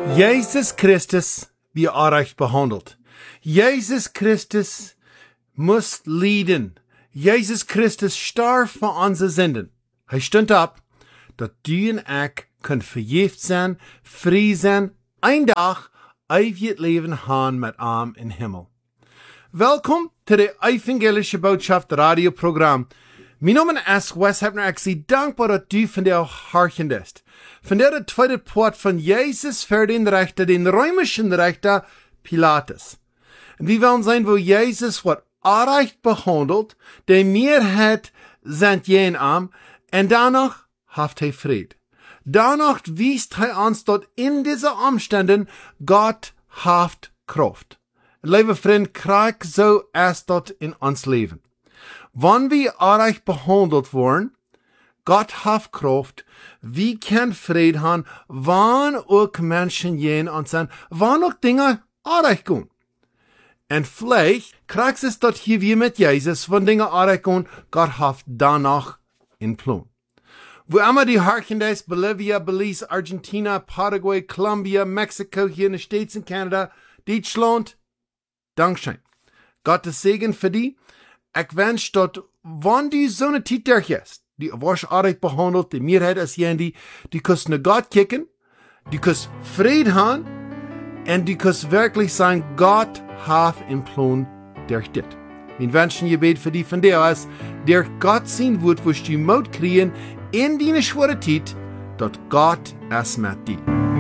Jesus Christus wie onrecht behandeld. Jesus Christus muss lijden. Jesus Christus starf voor onze zinden. Hij stond op, dat du en ik kunnen vergeeft zijn, vrij zijn, een dag eeuwig leven gaan met hem in Himmel. Welkom to de Evangelische Boodschap radioprogram. Mijn naam is Wes Hebner. Ik zie dankbaar dat du vandaag hartend is. Vandaag de tweede poort van Jezus voor den rechter, den römischen rechter Pilatus. En we willen zijn wo Jezus wordt onrecht behandeld, de meerheid zendt jeen aan, en danach heeft hij vrede. Danach wiest hij ons dat in deze omstanden God heeft kracht. Lieve vriend, krijg zo is dat in ons leven. Wanneer we onrecht behandeld worden, God heeft kracht, wie kan vrede hebben, wanneer ook mensen jeen ons zijn, wanneer ook dingen onrecht gaan. En vielleicht krijgt es dat hier weer met Jezus, wanneer dingen onrecht gaan, God heeft danach in plan. Wo immer die hartend is, Bolivia, Belize, Argentina, Paraguay, Colombia, Mexico, hier in de States en Canada, Duitsland, Dankschein. Gottes Segen für die. Ik wens dat, wanneer die zo'n tijd terug is, die was aardig behandeld, die meerheid is die kus naar God kijken, die kus vrede hebben, en die kus werkelijk zijn, God heeft een plan durch dit. Mijn wens en gebed voor die van jou is, der God zien wordt, wo je moed krijgen, in die zware tijd, dat God is met die.